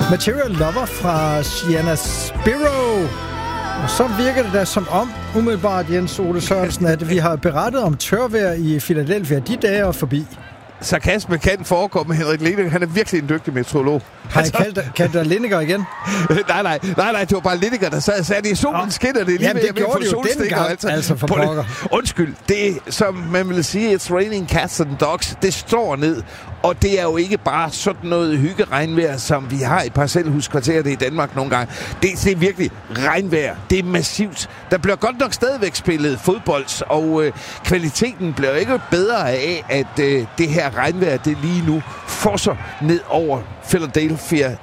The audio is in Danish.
Material Lover fra Sienna Spiro. Og så virker det da som om, umiddelbart Jens Ole Sørensen, at vi har berettet om tørvejr i Philadelphia. De dage er forbi. Sarkasme kan forekomme, Henrik Lineker. Han er virkelig en dygtig meteorolog. Har I kaldt dig Lineker igen? nej, det var bare Lineker, der sad og sagde, det er solen skinner, det er lige ved, jeg gjorde det jo dengang, altså for pokker. Undskyld, det som man vil sige, it's raining cats and dogs, det står ned, og det er jo ikke bare sådan noget hyggeregnvejr, som vi har i parcelhuskvarteret i Danmark nogle gange. Det er virkelig regnvejr, det er massivt. Der bliver godt nok stadigvæk spillet fodbold, og kvaliteten bliver ikke bedre af, at det her regnvejr, det lige nu fosser ned over Philadelphia